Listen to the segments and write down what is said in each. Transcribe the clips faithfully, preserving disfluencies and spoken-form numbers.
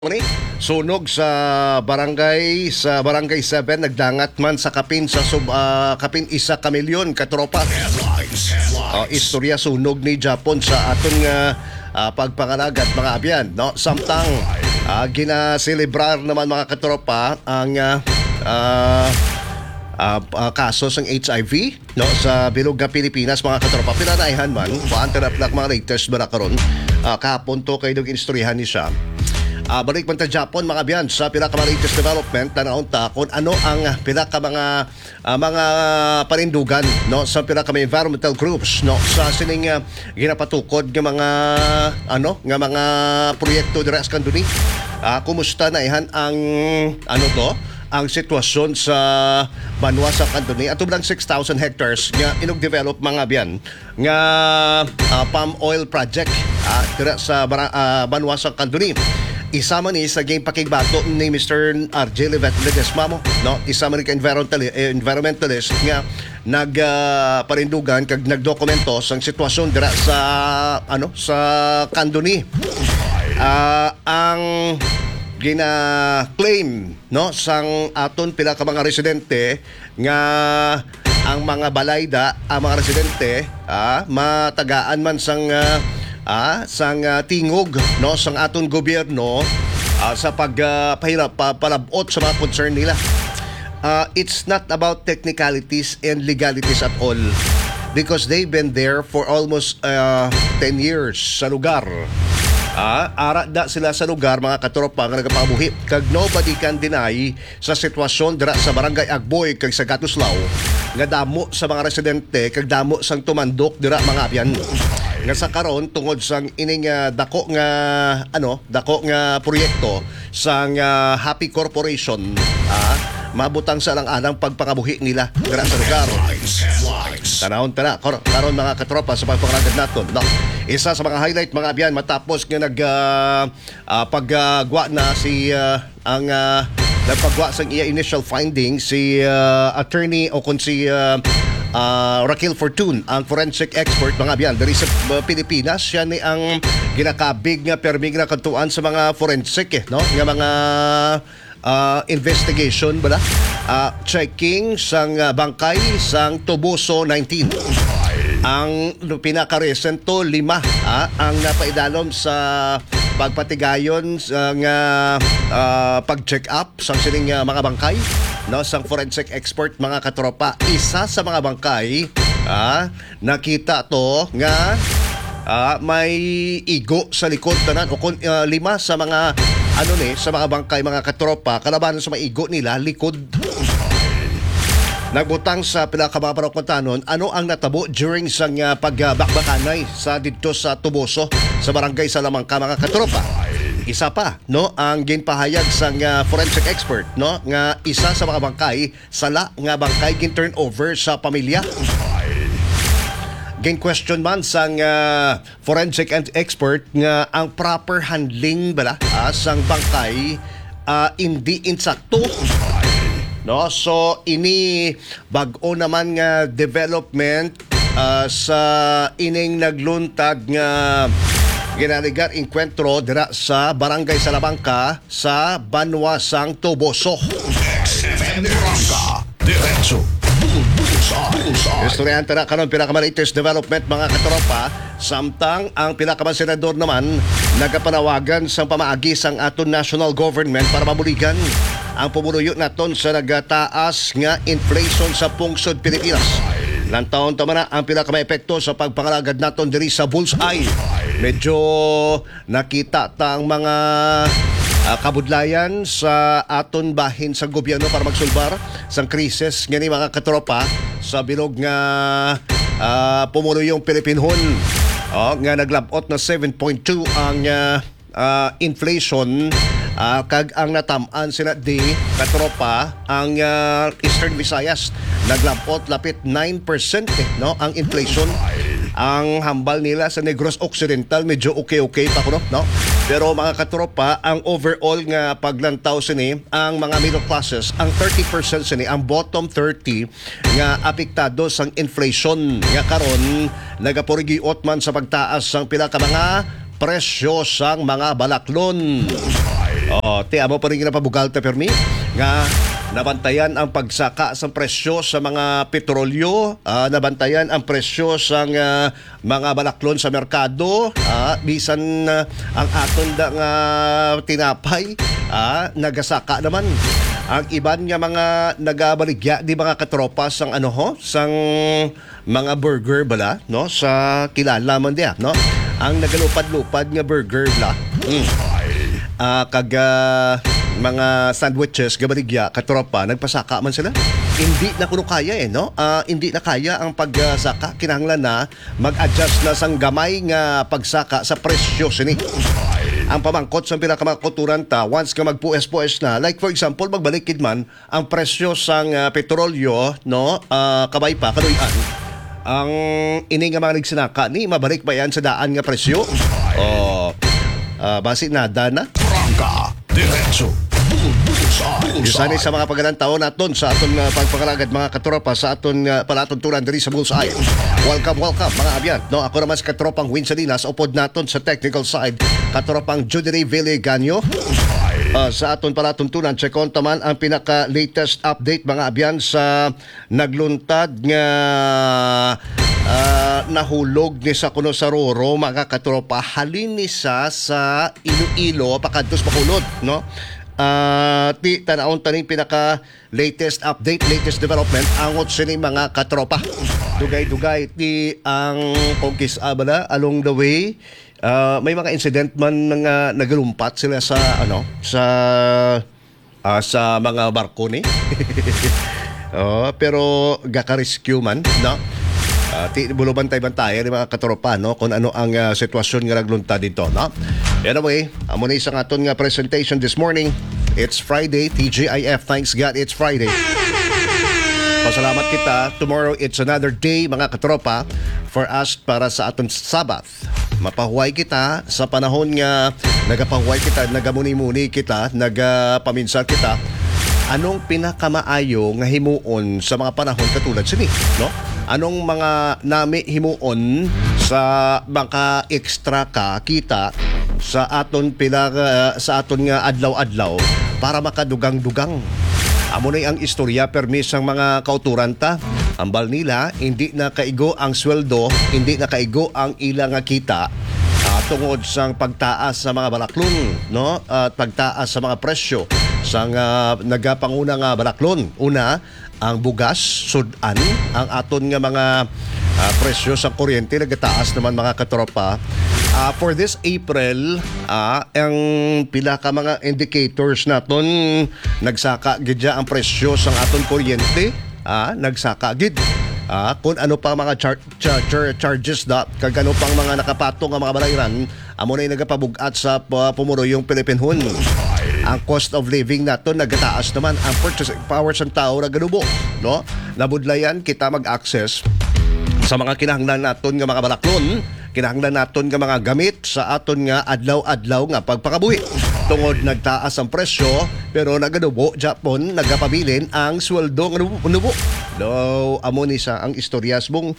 Ni sunog sa barangay sa barangay seven nagdangat man sa kapin sa sub ah, kapin isa ka milyon ka tropa. Uh, istorya sunog ni Japon sa aton nga uh, pagpangalagat mga abyan no samtang uh, ginaselebrar naman mga katropa ang uh, uh, uh, uh, kaso ng H I V no sa bilog nga Pilipinas mga katropa pinanayhan man paantarap lang mga latest bara karon uh, kahapon to kay dog istoryahan ni siya. Uh, balik man ta Japon mga biyan sa pinaka-latest development tanawon ta kung ano ang pinaka mga uh, mga parindugan no sa pinaka environmental groups no sa sining uh, ginapatukod nga mga ano nga mga proyekto dira sa Kanduni. Uh, kumusta na ihan ang ano to ang sitwasyon sa banwa sa Kanduni at ubang six thousand hectares nga inog develop mga biyan nga uh, palm oil project uh, dira sa uh, banwa sa Kanduni. Isama ni sa game pakigbato ni Mister R J Levet Ledesma mo no isama ni ka environmentalist, eh, environmentalist nga nag uh, parindugan kag nagdokumento sang sitwasyon dira sa ano sa Kanduni. Uh, ang gina-claim no sang aton pila ka mga residente nga ang mga balayda ang mga residente ah, matagaan man sang uh, Ah, sang uh, tingog no sang aton gobyerno uh, sa pagpahirap uh, pa, palabot sa mga concern nila. Uh, it's not about technicalities and legalities at all because they've been there for almost uh, ten years sa lugar. Ah, ara da sila sa lugar mga katropa nga nagapabuhi kag nobody can deny sa sitwasyon dira sa barangay Agboy kag sa Gatuslao nga damo sa mga residente kag damo sang tumandok dira mga abyan nga sa karon tungod sang ining uh, dako nga ano dako nga proyekto sang uh, Happy Corporation ah, mabutang sa lang-anang pagpakabuhi nila dira sa lugar. Tanawon tara karon mga katropa sa pagpangalagad naton no? Isa sa mga highlight mga abyan matapos nga nag uh, uh, paggwa uh, na si uh, ang uh, nagpagwa sa iya initial findings si uh, attorney o kun si uh, Uh, Raquel Fortune, ang forensic expert mga abyan dari sa uh, Pilipinas. Siya ni ang ginakabig nga permig na kantuan sa mga forensic eh, no? Nga mga uh, investigation bala uh, checking sang uh, bangkay sang Tubuso nineteen. Ang pinaka-recent to lima ah, ang napaidalom sa pagpatigayon sa nga uh, pag-check up sa sining uh, mga bangkay no sang forensic expert mga katropa. Isa sa mga bangkay ah, nakita to nga ah, may igo sa likod tanan o kun, uh, lima sa mga ano ni sa mga bangkay mga katropa kalabanan sa mga igo nila likod. Nagbutang sa pinakababarok kontanon ano ang natabo during sang uh, pagbakbakanay sa didto sa Tubuso sa barangay Salamangka mga katropa. Isa pa no ang ginpahayag sang uh, forensic expert no nga isa sa mga bangkay sala nga bangkay gin turn over sa pamilya. Gin question man sang uh, forensic and expert nga ang proper handling bala uh, sang bangkay uh, hindi insakto. No, so ini bag-o naman nga development uh, sa ining nagluntad nga ginaligar enkwentro dira sa barangay Salamangka sa Banwasang Tubuso. Diretso. Istoryahan tara karon pinaka-latest development mga katropa samtang ang pinakaman senador naman nagapanawagan sa pamaagi sang aton national government para mabuligan ang pumuluyo naton sa nagataas nga inflation sa pungsod Pilipinas. Lantaon tama na ang pinaka-maepekto sa pagpangalagad naton diri sa bullseye. Medyo nakita ta ang mga uh, kabudlayan sa aton bahin sa gobyerno para magsulbar sang krisis nga ni mga katropa sa bilog nga uh, pumuluyong Pilipinhon oh, nga naglabot na seven point two ang uh, uh, inflation. Uh, kag ang natam-an sila di katropa ang uh, Eastern Visayas naglapot lapit nine percent eh, no ang inflation. Ang hambal nila sa Negros Occidental medyo okay-okay pa kuno no pero mga katropa ang overall nga paglantaw sini ang mga middle classes ang thirty percent sini ang bottom thirty nga apektado sang inflation nga karon nagapurigiot man sa pagtaas sang pila ka mga presyo sang mga balaklon. Oh, ti amo pa rin ginapabugal ta permi nga nabantayan ang pagsaka sa presyo sa mga petrolyo, uh, nabantayan ang presyo sa uh, mga balaklon sa merkado, uh, bisan uh, ang aton da nga tinapay, uh, nagasaka naman. Ang iban nga mga nagabaligya di mga katropa sang ano ho, sang mga burger bala, no, sa kilala man dia, no. Ang nagalupad-lupad nga burger bala. Mm. Uh, kaga mga sandwiches gabaligya katropa nagpasaka man sila, hindi na kuno kaya eh, no, uh, hindi na kaya ang pagsaka, kinahanglan na mag-adjust na sang gamay nga pagsaka sa presyo sini. Ang pamangkot sa pinakamakaturan ta, once ka magpues-pues na, like for example magbalikid man ang presyo sang uh, petrolyo, no, uh, kabay pa kaluyan ang ini nga mga nagsinaka ni mabalik ba yan sa daan nga presyo o uh, basi nada na Trangka, diretso, bullseye. Isani sa mga pagalantaw naton sa aton uh, pagpakalagad mga katropa sa aton uh, palatuntunan diri sa Bullseye. Welcome, welcome mga abyan. No, ako naman si katropang Win Salinas, upod naton sa technical side katropang Judy Ville Ganyo. Uh, sa aton palatuntunan, checkon taman ang pinaka-latest update mga abyan sa nagluntad nga uh, nahulog ni sa kuno sa Roro mga katropa, halin ni sa sa Iloilo pakadtos makulod, no. Uh, ti tanaon taning pinaka latest update, latest development angot sini mga katropa. Dugay-dugay ti ang kongkis abala along the way. Uh, may mga incident man nga nagalumpat sila sa ano sa uh, sa mga barko ni. Oh, pero gaka-rescue man, no. Uh, ti bulo bantay-bantay ni mga katropa, no, kung ano ang uh, sitwasyon nga nagluntad dito, no. Anyway, amo na isang aton nga presentation this morning. It's Friday, T G I F. Thanks God, it's Friday. Pasalamat kita. Tomorrow, it's another day, mga katropa, for us para sa aton Sabbath. Mapahuway kita sa panahon nga nagapahuway kita, nagamuni-muni kita, nagapaminsan kita. Anong pinakamaayo nga himuon sa mga panahon katulad sini, no? Anong mga nami himuon sa mga extra ka kita sa aton pila uh, sa aton nga adlaw-adlaw para makadugang-dugang. Amo na ang istorya permis ang mga kauturan ta. Ambal nila hindi na kaigo ang sweldo, hindi na kaigo ang ilang nga kita uh, tungod sang pagtaas sa mga balaklon, no, at pagtaas sa mga presyo sang uh, nagapanguna nga balaklon. Una, ang bugas, sudan, ang aton nga mga uh, presyo sa kuryente nagataas naman mga katropa. Uh, for this April, uh, ang pila ka mga indicators naton nagsaka gidya ang presyo sang aton kuryente, uh, nagsaka gid. Uh, kung ano pa mga char- char- char- charges da, kag ano pang mga nakapatong nga mga balayran, amo na nagapabugat sa uh, pumuruyong Pilipinhon. Ang cost of living nato nagataas naman, ang purchasing power sa tao naganubo, no? Nabudlayan kita mag-access sa mga kinahanglan naton nga mga balaklon, kinahanglan naton nga mga gamit sa aton nga adlaw-adlaw nga pagpakabuhi. Tungod nagtaas ang presyo pero naganubo Japon nagapabilin ang sweldo nga nubo. No, amo ni sa ang istoryas mong.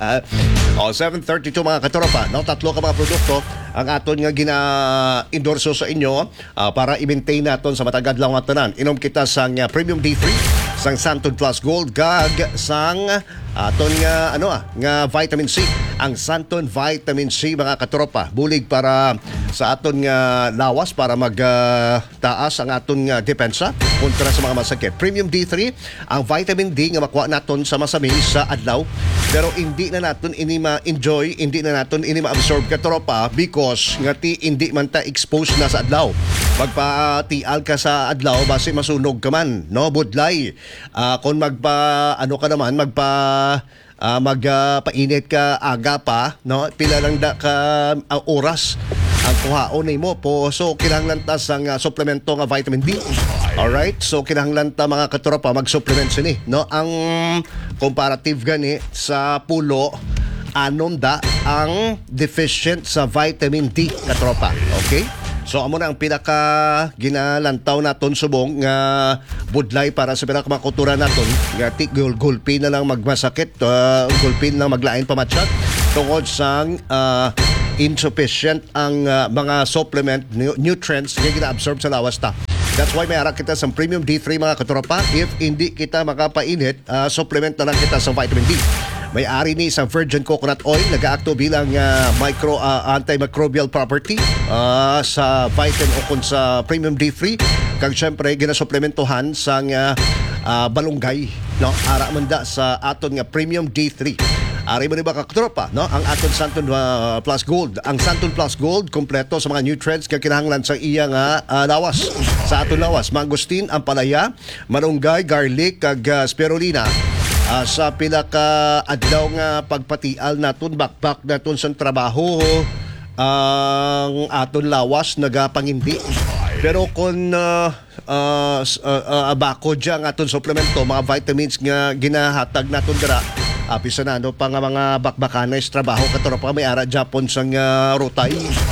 Oh, seven thirty-two mga katropa, no, tatlo ka mga produkto ang aton nga gina-endorso sa inyo uh, para i-maintain naton sa matagad lang nga tanan. Inom kita sang uh, Premium D three, sang Santon Plus Gold, gag sang aton nga ano ah, nga vitamin C, ang Santon Vitamin C mga katropa, bulig para sa aton nga lawas para magtaas uh, ang aton nga depensa kontra sa mga masakit. Premium D three, ang vitamin D nga makuha naton sa masami sa adlaw pero hindi na naton ini ma-enjoy, hindi na naton ini ma-absorb katropa because nga ti hindi man ta exposed na sa adlaw. Magpa-tial ka sa adlaw base masunog ka man, no, budlay. Uh, kung magpa ano ka naman magpa uh, magpainit uh, ka aga pa, no, pila lang da ka uh, oras ang kuhaon nimo po, so kinahanglan ta sang uh, suplemento nga vitamin D. Alright, so kinahanglan ta mga katropa mag-supplement sini, no. Ang comparative gani sa pulo anom da ang deficient sa vitamin D katropa, okay? So amo na ang pinaka ginalantaw naton subong nga budlay para sa pinaka makutura naton nga ti gulpin na lang magmasakit, uh, gulpin lang maglain pamatsyat tungod sang uh, insufficient ang uh, mga supplement nu- nutrients nga gina-absorb sa lawas ta. That's why may ara kita sa Premium D three mga katropa. If hindi kita makapainit, uh, supplement na lang kita sa vitamin D. May ari ni sa virgin coconut oil, nag-aakto bilang uh, micro uh, antimicrobial property uh, sa vitamin o kung sa Premium D three. Kag syempre ginasupplementohan sa uh, uh, balunggay, no? Ara man da sa aton nga Premium D three. Ari mo rin ba katropa, no? Ang aton Santon uh, Plus Gold. Ang Santon Plus Gold, kompleto sa mga nutrients nga kinahanglan sa iya nga uh, lawas. Sa aton lawas, mangustin, ampalaya, malunggay, garlic, kag uh, spirulina. Uh, sa pila ka adlaw nga pagpatial naton, bakbak naton sa trabaho, ang aton lawas nagapangindi. Pero kung uh, uh, uh, uh, bako dyan ang aton supplemento, mga vitamins nga ginahatag naton dira, apisa na, no, pa nga mga bakbakanes, trabaho, katropa, may ara Japon sang uh, rutay.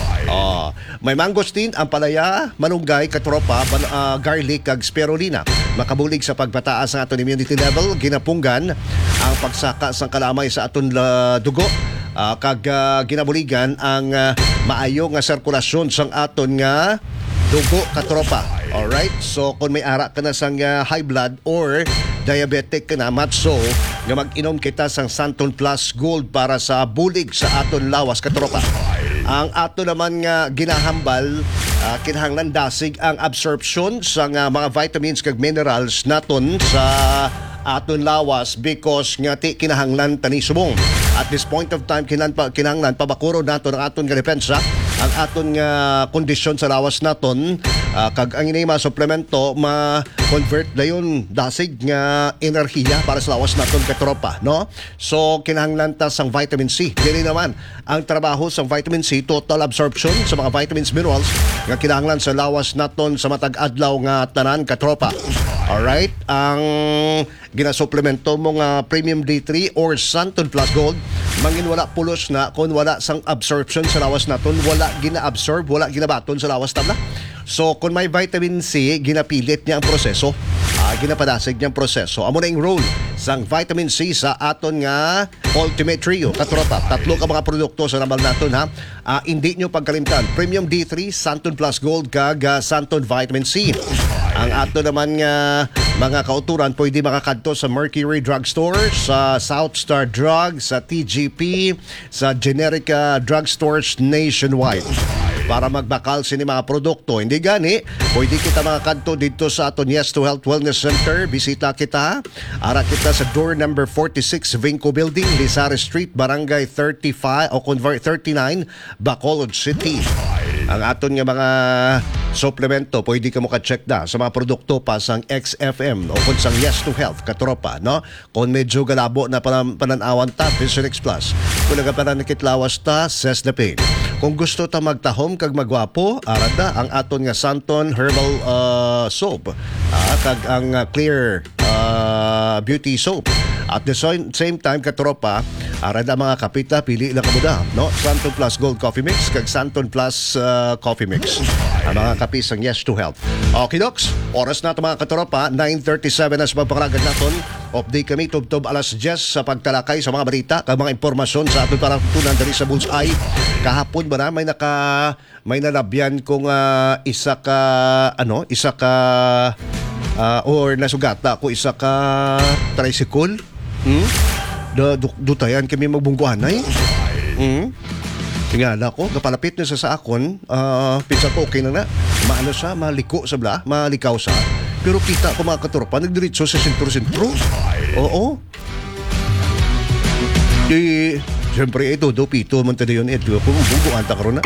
Uh, may mangosteen, ampalaya, malunggay, katropa, ban, uh, garlic, kag spirulina. Makabulig sa pagbataas ng aton immunity level, ginapunggan ang pagsaka sang kalamay sa aton uh, dugo. Uh, kag uh, ginabuligan ang uh, maayo nga sirkulasyon sang aton nga dugo, katropa. Alright? So, kung may ara ka na sang uh, high blood or diabetic ka na, matso, nga mag-inom kita sang Santon Plus Gold para sa bulig sa aton lawas, katropa. Ang ato naman nga ginahambal, uh, kinahanglan dasig ang absorption sa nga mga vitamins kag minerals naton sa aton lawas because nga ti kinahanglan tani subong. At this point of time, kinahanglan, pa, kinahanglan pabakuro naton ang aton nga depensa, ang aton nga kondisyon sa lawas naton, uh, kag ang inay mga suplemento ma-convert dayon dasig nga enerhiya para sa lawas naton, katropa, no? So kinahanglan ta sang vitamin C. Dili naman ang trabaho sang vitamin C, total absorption sa mga vitamins, minerals nga kinahanglan sa lawas naton sa matag adlaw nga tanan, katropa. Alright, ang ginasuplemento mo nga Premium D three or Santon Plus Gold, mangin wala pulos na kung wala sang absorption sa lawas naton, wala gina-absorb, wala ginabaton sa lawas tabla. So kung may vitamin C, ginapilit niya ang proseso, uh, ginapadasig niya ang proseso. Amo na yung role sang vitamin C sa aton nga Ultimate Trio, katropa. Tatlo ka mga produkto sa nabal naton, ha. Uh, hindi nyo pagkalimtan, Premium D three, Santon Plus Gold, kag uh, Santon Vitamin C. Ang ato naman nga mga kauturan pwede makakadto sa Mercury Drugstore, sa South Star Drug, sa T G P, sa Generica Drugstores nationwide para magbakal sini mga produkto. Hindi gani, pwede kita makakadto dito sa aton Yes to Health Wellness Center. Bisita kita. Ara kita sa door number forty-six, Vinco Building, Lizares Street, Barangay thirty-five o convert thirty-nine, Bacolod City. Ang aton nga mga supplemento, pwede ka mo ka-check na sa mga produkto pa sang X F M o kung sang Yes to Health, katropa, no? Kung medyo galabo na panan pananawan ta, Vision X Plus. Kung nagapananakitlawas ta, Says the Pain. Kung gusto ta magtahom kag magwapo, arada ang aton nga Santon Herbal uh, Soap. Ah, kag ang uh, Clear uh, Beauty Soap. At the same time, katropa, arada mga kapita, pili lang kamuda, no? Santon Plus Gold Coffee Mix kag Santon Plus uh, Coffee Mix. Ang mga kapis ang Yes to Health. Okay, Docs, oras na ito mga katropa, nine thirty-seven na sa pagpangalagan natin. Update kami, tub-tub alas diyes sa pagtalakay sa mga balita, kag mga impormasyon sa ating parang tutunan dari sa Bullseye. Kahapon ba na, may naka, may nalabyan kung uh, isa ka, ano, isa ka, uh, or nasugata ko isa ka tricycle. Hmm? Da, du, dutayan kami magbungguanay. Hmm? Tingala ko, kapalapit na sa sa akon, uh, pizza ko okay na na. Maano sa, maliko sa bla, malikaw sa. Pero kita ko mga katropa, nagdiritso sa sentro-sentro. Oo. Di, siyempre ito, do, pito, man tayo yun, ito, kung bungguan ta karon na.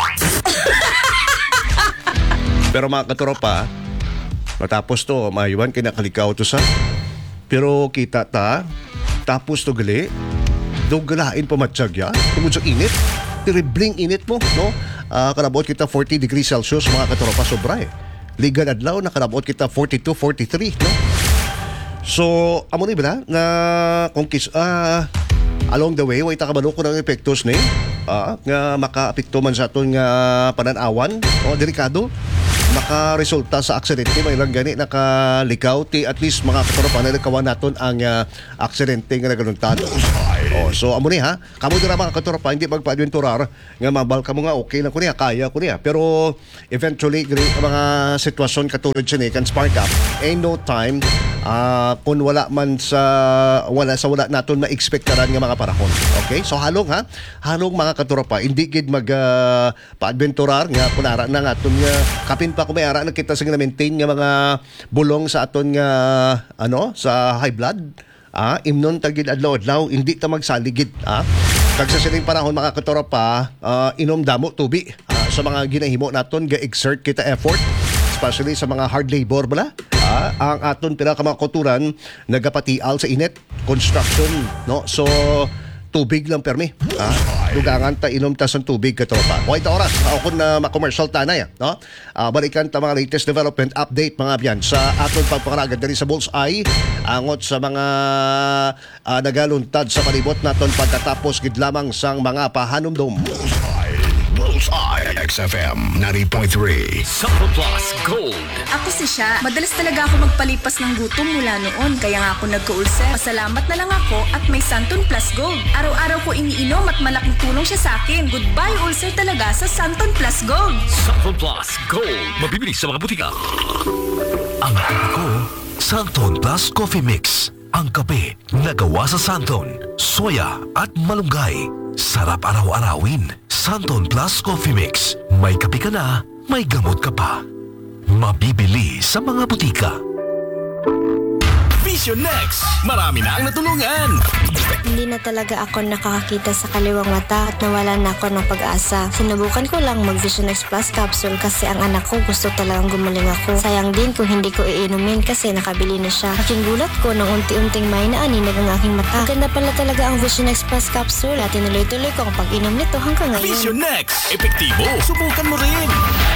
Pero mga katropa, matapos to, mayuan, kinakalikaw to sa. Pero kita ta, tapos to gali, dugalain pa matsyagya, tungkol sa init. Tiribling init mo, no? Uh, kalabot kita forty degrees Celsius, mga katropa, sobra eh. Liga adlaw, nakalabot kita forty-two, forty-three, no? So, amo ni ba na kung kis, uh, along the way, way takabalo ko ng epektos ni, uh, nga maka-apekto man sa aton nga pananawan, o delikado, maka-resulta sa aksidente, may lang gani nakalikaw, ti at least mga katropa na nakawan naton ang uh, aksidente nga nagaluntan. Oh, so amo ni ha. Kamo dira mga katropa hindi magpa-adventurar nga mabal kamo nga okay lang ko niya, kaya ko niya. Pero eventually gri mga sitwasyon katulad siya ni kan spark up. Ain't no time ah kung wala man sa wala sa wala naton ma-expectaran nga mga panahon. Okay? So halong ha. Halong mga katropa hindi gid mag uh, pa-adventurar nga kunara na nga aton nga kapin pa kumay ara nakita sa maintain nga mga bulong sa aton nga ano sa high blood. Ah, imnon tagid adlaw-adlaw hindi ta magsaligid ah. Kag sa sining panahon mga katropa, ah, inom damo tubi ah, sa mga ginahimo naton ga-exert kita effort especially sa mga hard labor bala. Ah, ang aton pila ka mga kuturan nagapatial sa init, construction, no? So tubig lang permi. Ah, dugangan ta inom ta sang tubig katropa. O ita oras ako na ma-commercial tanay, no? Ah, balikan ta mga latest development update mga biyan sa aton pagpangaragad diri sa Bullseye angot sa mga ah, nagaluntad sa palibot naton pagkatapos gid lamang sang mga pahanumdom. Bullseye X F M ninety point three. Sample Plus Gold. Ako si Sha. Madalas talaga ako magpalipas ng gutom mula noon. Kaya nga ako nagka-ulcer. Pasalamat na lang ako at may Santon Plus Gold. Araw-araw ko iniinom at malaking tulong siya sa akin. Goodbye ulcer talaga sa Santon Plus Gold. Sample Plus Gold. Mabibili sa mga butika. Ang kape ko, Santon Plus Coffee Mix. Ang kape na gawa sa Santon, soya at malunggay. Sarap araw-arawin. Santon Plus Coffee Mix. May kape ka na, may gamot ka pa. Mabibili sa mga butika. Vision Next. Marami na ang natulungan. Hindi na talaga ako nakakakita sa kaliwang mata at nawala na ako ng pag-asa. Sinubukan ko lang mag Vision X Plus capsule kasi ang anak ko gusto talagang gumaling ako. Sayang din kung hindi ko iinumin kasi nakabili na siya. Aking gulat ko nang unti-unting may naaninag ang aking mata. Ganda pala talaga ang Vision X Plus capsule at tinuloy-tuloy ko ang pag-inom nito hanggang ngayon. Vision Next. Epektibo. Subukan mo rin.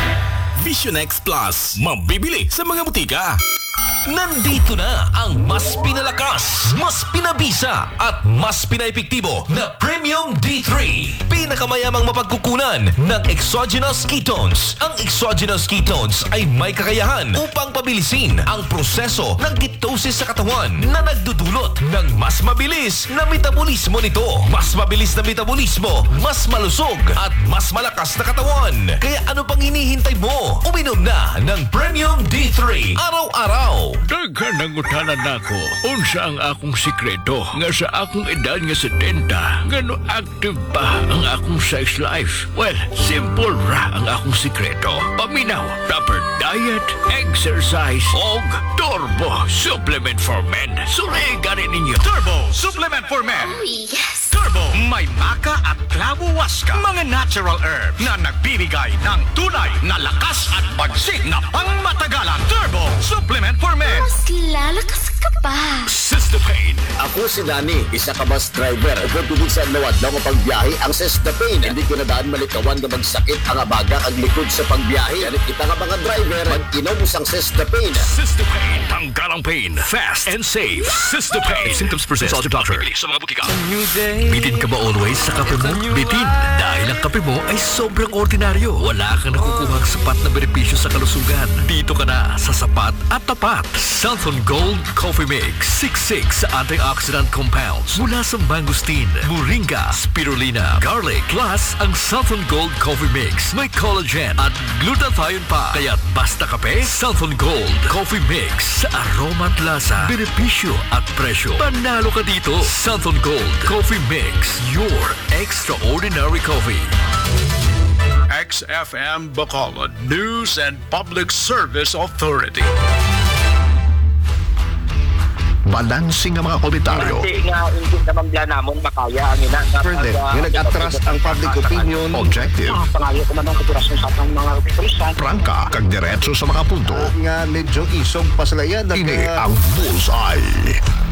Vision X Plus. Mabibili sa mga butika. Nandito na ang mas pinalakas, mas pinabisa at mas pinaepektibo na Premium D three. Pinakamayamang mapagkukunan ng exogenous ketones. Ang exogenous ketones ay may kakayahan upang pabilisin ang proseso ng ketosis sa katawan na nagdudulot ng mas mabilis na metabolismo nito. Mas mabilis na metabolismo, mas malusog at mas malakas na katawan. Kaya ano pang hinihintay mo? Uminom na ng Premium D three araw-araw. Daghan ang utanan nako. Unsa ang akong sikreto nga sa akong edad nga setenta, ngano active pa ang akong sex life? Well, simple ra ang akong sikreto. Paminaw, proper diet, exercise, og Turbo Supplement for Men. Surigan ninyo. Turbo Supplement for Men. Oh, yes! Turbo, may maka at clavo waska. Mga natural herbs na nagbibigay ng tunay na lakas at bagsik na pangmatagalan. Turbo Supplement for Men. Mas lalakas ka pa. System-Pain. Ako si Danny, isa ka bus driver. Ug tubig sa nawad daw nga pagbiyahe ang System-Pain. Hindi ko na daan malikawan nga magsakit ang abaga ang likod sa pagbiyahe. Ganit kita nga mga driver, mag-inom sang System-Pain. System-Pain. Tanggal ang pain. Fast and safe. System-Pain. Symptoms persist. Consult your doctor. Bibili sa mga butika. Bitin ka ba always sa kape mo? Bitin! Dahil ang kape mo ay sobrang ordinaryo. Wala kang nakukuhang sapat na benepisyo sa kalusugan. Dito ka na sa sapat at tapat. Santon Gold Coffee Mix. sixty-six antioxidant compounds mula sa mangosteen, moringa, spirulina, garlic. Plus, ang Santon Gold Coffee Mix may collagen at glutathione pa. Kaya't basta kape, Santon Gold Coffee Mix. Sa aroma at lasa, benepisyo at presyo. Panalo ka dito. Santon Gold Coffee Mix. Your extraordinary coffee. X F M Bacolod News and Public Service Authority. Balansing ang mga komentaryo. Kasi nga, hindi naman biya namon makaya ang ina. Further, nga nag-atras ang public opinion. Objective. Pangayo ko man ang operasyon sa atong mga operasyon. Prangka, kag diretso sa mga punto. Nga medyo isog pa sila yan. Ini Nag- ang Bullseye.